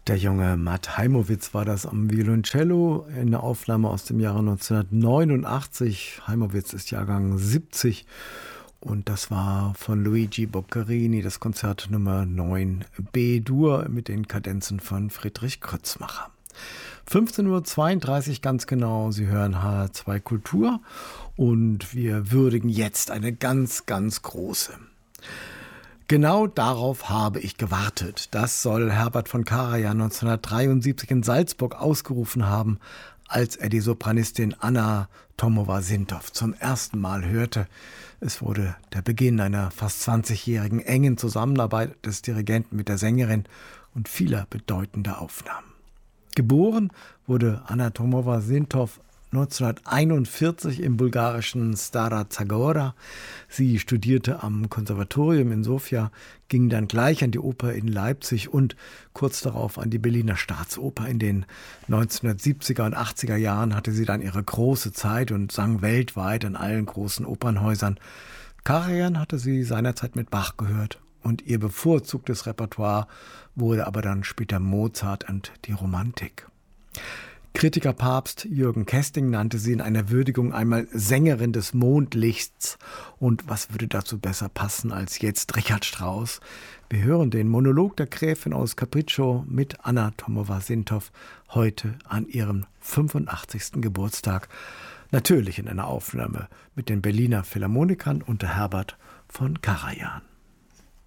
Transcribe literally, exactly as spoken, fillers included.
Der junge Matt Heimowitz war das am Violoncello in der Aufnahme aus dem Jahre neunzehnhundertneunundachtzig. Heimowitz ist Jahrgang siebzig und das war von Luigi Boccherini das Konzert Nummer neun B-Dur mit den Kadenzen von Friedrich Krötzmacher. fünfzehn Uhr zweiunddreißig ganz genau, Sie hören H R zwei Kultur und wir würdigen jetzt eine ganz, ganz große. Genau darauf habe ich gewartet. Das soll Herbert von Karajan neunzehnhundertdreiundsiebzig in Salzburg ausgerufen haben, als er die Sopranistin Anna Tomova-Sintow zum ersten Mal hörte. Es wurde der Beginn einer fast zwanzigjährigen engen Zusammenarbeit des Dirigenten mit der Sängerin und vieler bedeutender Aufnahmen. Geboren wurde Anna Tomova-Sintow neunzehnhunderteinundvierzig im bulgarischen Stara Zagora. Sie studierte am Konservatorium in Sofia, ging dann gleich an die Oper in Leipzig und kurz darauf an die Berliner Staatsoper. In den neunzehnhundertsiebziger und achtziger Jahren hatte sie dann ihre große Zeit und sang weltweit in allen großen Opernhäusern. Karajan hatte sie seinerzeit mit Bach gehört und ihr bevorzugtes Repertoire wurde aber dann später Mozart und die Romantik. Kritikerpapst Jürgen Kesting nannte sie in einer Würdigung einmal Sängerin des Mondlichts. Und was würde dazu besser passen als jetzt Richard Strauss? Wir hören den Monolog der Gräfin aus Capriccio mit Anna Tomova-Sintow heute an ihrem fünfundachtzigsten Geburtstag. Natürlich in einer Aufnahme mit den Berliner Philharmonikern unter Herbert von Karajan.